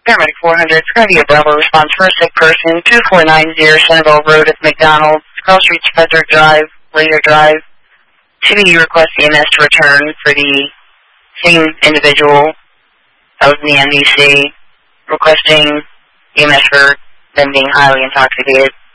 Paramedic 400, it's going to be a Bravo response for a sick person, 2490 Centerville Road at McDonald's, Cross Street, Frederick Drive, Later Drive. CBU requests EMS to return for the same individual that was in the MDC, requesting EMS for them being highly intoxicated.